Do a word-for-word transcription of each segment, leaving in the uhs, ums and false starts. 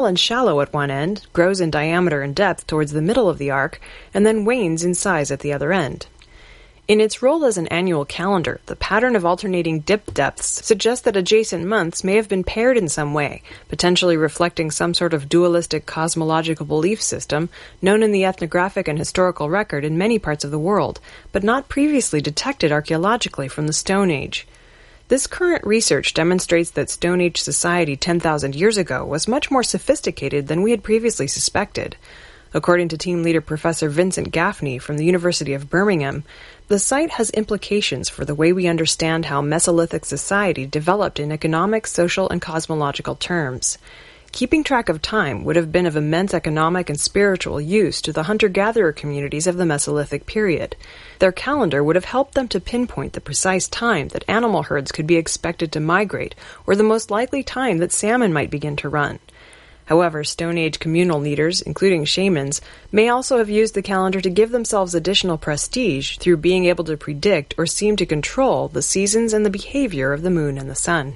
and shallow at one end, grows in diameter and depth towards the middle of the arc, and then wanes in size at the other end. In its role as an annual calendar, the pattern of alternating dip depths suggests that adjacent months may have been paired in some way, potentially reflecting some sort of dualistic cosmological belief system known in the ethnographic and historical record in many parts of the world, but not previously detected archaeologically from the Stone Age. This current research demonstrates that Stone Age society ten thousand years ago was much more sophisticated than we had previously suspected. According to team leader Professor Vincent Gaffney from the University of Birmingham, the site has implications for the way we understand how Mesolithic society developed in economic, social, and cosmological terms. Keeping track of time would have been of immense economic and spiritual use to the hunter-gatherer communities of the Mesolithic period. Their calendar would have helped them to pinpoint the precise time that animal herds could be expected to migrate, or the most likely time that salmon might begin to run. However, Stone Age communal leaders, including shamans, may also have used the calendar to give themselves additional prestige through being able to predict or seem to control the seasons and the behavior of the moon and the sun.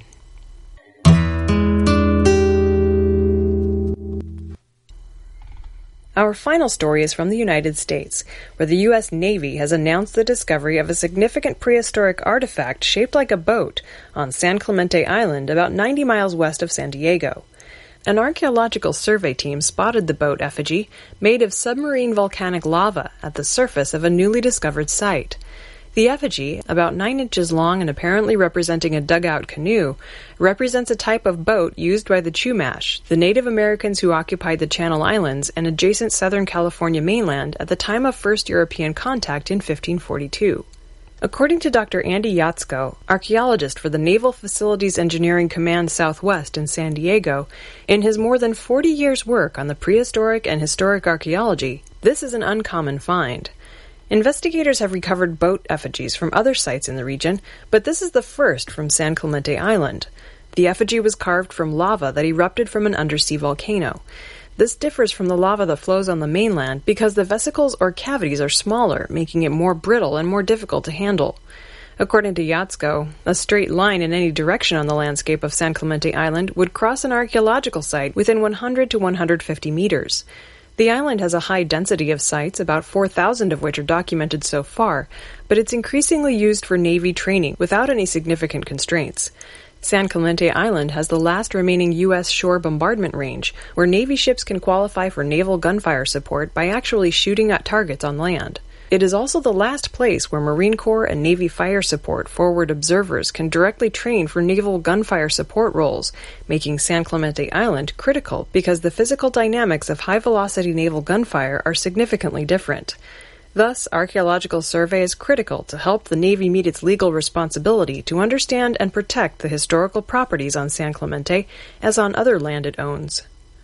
Our final story is from the United States, where the U S Navy has announced the discovery of a significant prehistoric artifact shaped like a boat on San Clemente Island, about ninety miles west of San Diego. An archaeological survey team spotted the boat effigy, made of submarine volcanic lava, at the surface of a newly discovered site. The effigy, about nine inches long and apparently representing a dugout canoe, represents a type of boat used by the Chumash, the Native Americans who occupied the Channel Islands and adjacent Southern California mainland at the time of first European contact in fifteen forty-two. According to Doctor Andy Yatsko, archaeologist for the Naval Facilities Engineering Command Southwest in San Diego, in his more than forty years' work on the prehistoric and historic archaeology, this is an uncommon find. Investigators have recovered boat effigies from other sites in the region, but this is the first from San Clemente Island. The effigy was carved from lava that erupted from an undersea volcano. This differs from the lava that flows on the mainland because the vesicles or cavities are smaller, making it more brittle and more difficult to handle. According to Yatsko, a straight line in any direction on the landscape of San Clemente Island would cross an archaeological site within one hundred to one hundred fifty meters. The island has a high density of sites, about four thousand of which are documented so far, but it's increasingly used for Navy training without any significant constraints. San Clemente Island has the last remaining U S shore bombardment range, where Navy ships can qualify for naval gunfire support by actually shooting at targets on land. It is also the last place where Marine Corps and Navy fire support forward observers can directly train for naval gunfire support roles, making San Clemente Island critical because the physical dynamics of high-velocity naval gunfire are significantly different. Thus, archaeological survey is critical to help the Navy meet its legal responsibility to understand and protect the historical properties on San Clemente as on other land it owns.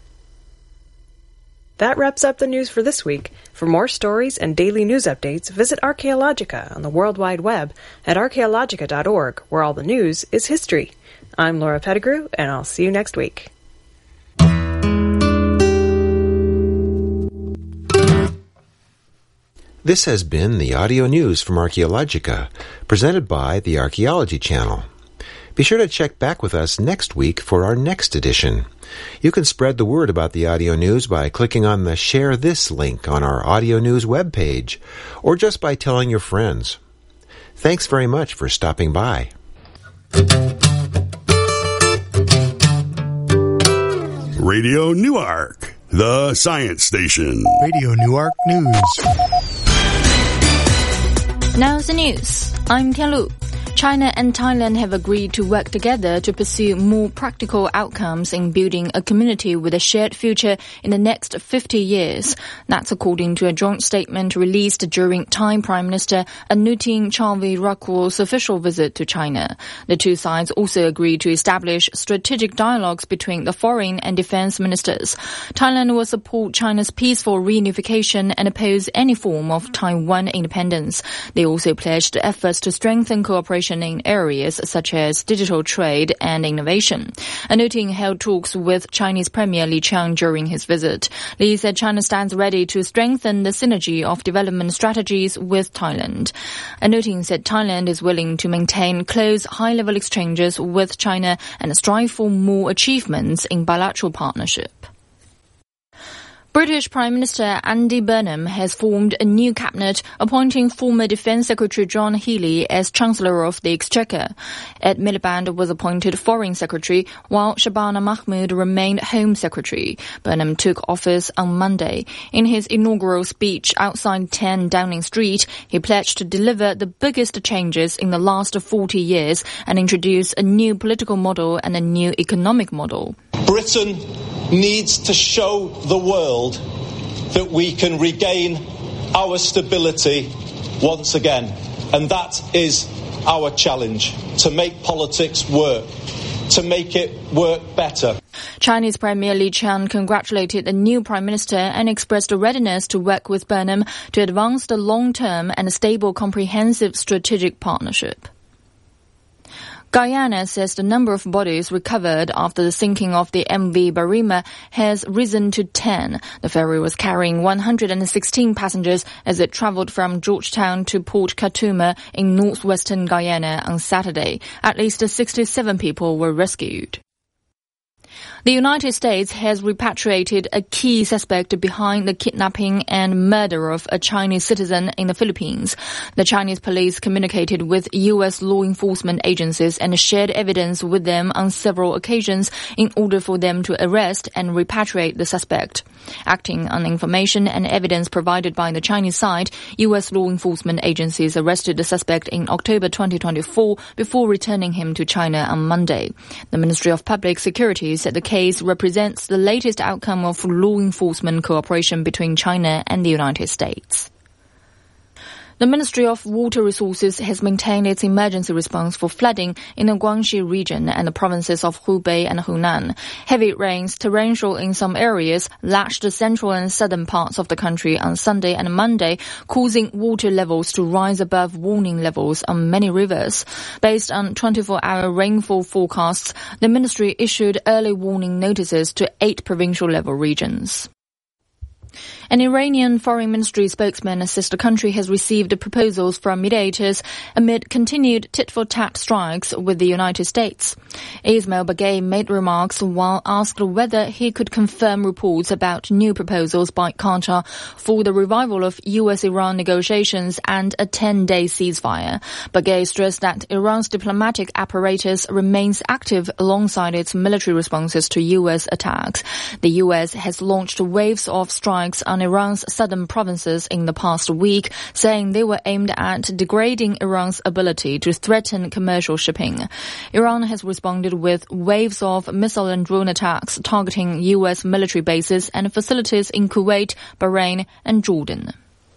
That wraps up the news for this week. For more stories and daily news updates, visit Archaeologica on the World Wide Web at archaeologica dot org, where all the news is history. I'm Laura Pettigrew, and I'll see you next week. This has been the audio news from Archaeologica, presented by the Archaeology Channel. Be sure to check back with us next week for our next edition. You can spread the word about the audio news by clicking on the Share This link on our audio news webpage, or just by telling your friends. Thanks very much for stopping by. Radio Newark, the science station. Radio Newark News. Now the news. I'm Tianlu. China and Thailand have agreed to work together to pursue more practical outcomes in building a community with a shared future in the next fifty years. That's according to a joint statement released during Thai Prime Minister Anutin Charnvirakul's official visit to China. The two sides also agreed to establish strategic dialogues between the foreign and defense ministers. Thailand will support China's peaceful reunification and oppose any form of Taiwan independence. They also pledged efforts to strengthen cooperation in areas such as digital trade and innovation. Anutin held talks with Chinese Premier Li Qiang during his visit. Li said China stands ready to strengthen the synergy of development strategies with Thailand. Anutin said Thailand is willing to maintain close high-level exchanges with China and strive for more achievements in bilateral partnership. British Prime Minister Andy Burnham has formed a new cabinet, appointing former Defence Secretary John Healey as Chancellor of the Exchequer. Ed Miliband was appointed Foreign Secretary, while Shabana Mahmood remained Home Secretary. Burnham took office on Monday. In his inaugural speech outside ten Downing Street, he pledged to deliver the biggest changes in the last forty years and introduce a new political model and a new economic model. Britain needs to show the world that we can regain our stability once again. And that is our challenge, to make politics work, to make it work better. Chinese Premier Li Qiang congratulated the new Prime Minister and expressed a readiness to work with Burnham to advance the long-term and stable comprehensive strategic partnership. Guyana says the number of bodies recovered after the sinking of the M V Barima has risen to ten. The ferry was carrying one hundred sixteen passengers as it travelled from Georgetown to Port Katooma in northwestern Guyana on Saturday. At least sixty-seven people were rescued. The United States has repatriated a key suspect behind the kidnapping and murder of a Chinese citizen in the Philippines. The Chinese police communicated with U S law enforcement agencies and shared evidence with them on several occasions in order for them to arrest and repatriate the suspect. Acting on information and evidence provided by the Chinese side, U S law enforcement agencies arrested the suspect in October twenty twenty-four before returning him to China on Monday. The Ministry of Public Security said the case represents the latest outcome of law enforcement cooperation between China and the United States. The Ministry of Water Resources has maintained its emergency response for flooding in the Guangxi region and the provinces of Hubei and Hunan. Heavy rains, torrential in some areas, lashed the central and southern parts of the country on Sunday and Monday, causing water levels to rise above warning levels on many rivers. Based on twenty-four hour rainfall forecasts, the ministry issued early warning notices to eight provincial-level regions. An Iranian foreign ministry spokesman says the country has received proposals from mediators amid continued tit-for-tat strikes with the United States. Ismail Bagay made remarks while asked whether he could confirm reports about new proposals by Qatar for the revival of U S-Iran negotiations and a ten-day ceasefire. Bagay stressed that Iran's diplomatic apparatus remains active alongside its military responses to U S attacks. The U S has launched waves of strikes on Iran's southern provinces in the past week, saying they were aimed at degrading Iran's ability to threaten commercial shipping. Iran has responded with waves of missile and drone attacks targeting U S military bases and facilities in Kuwait, Bahrain, and Jordan.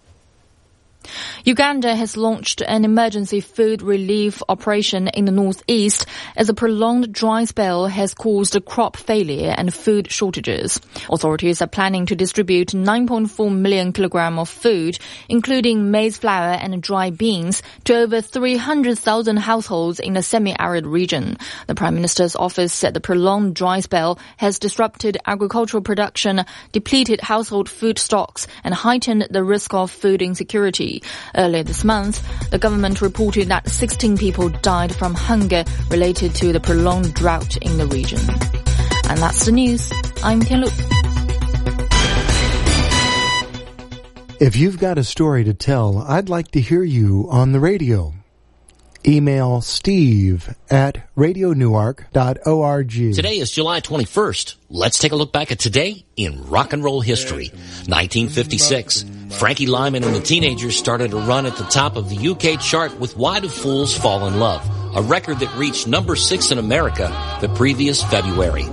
Uganda has launched an emergency food relief operation in the northeast as a prolonged dry spell has caused crop failure and food shortages. Authorities are planning to distribute nine point four million kilograms of food, including maize flour and dry beans, to over three hundred thousand households in the semi-arid region. The Prime Minister's office said the prolonged dry spell has disrupted agricultural production, depleted household food stocks, and heightened the risk of food insecurity. Earlier this month, the government reported that sixteen people died from hunger related to the prolonged drought in the region. And that's the news. I'm Tianlu. If you've got a story to tell, I'd like to hear you on the radio. Email steve at radio newark dot org. Today is July twenty-first. Let's take a look back at today in rock and roll history. nineteen fifty-six. Frankie Lyman and the Teenagers started a run at the top of the U K chart with Why Do Fools Fall in Love, a record that reached number six in America the previous February.